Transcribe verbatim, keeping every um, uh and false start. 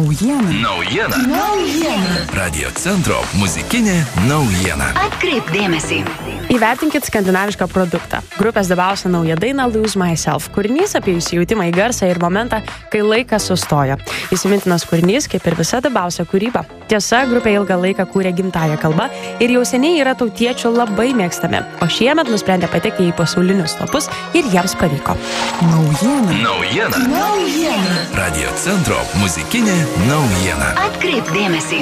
Naujiena. Naujiena. Naujiena. Radio centro muzikinė naujiena. Atkreipk dėmesį. Įvertinkit skandinavišką produktą. Grupės debiausia nauja daina Lose Myself. Kūrinys apie įsijautimą į garsą ir momentą, kai laikas sustojo. Įsimintinas kūrinys, kaip ir visa debiausia kūryba. Tiesa, grupė ilgą laiką kūrė gimtąją kalbą ir jau seniai yra tautiečių labai mėgstami. O šiemet nusprendė patekti į pasaulinius topus ir jiems pavyko. Naujiena. Naujiena. Naujiena. Radio centro muzikinė naujiena. Atkreipk dėmesį.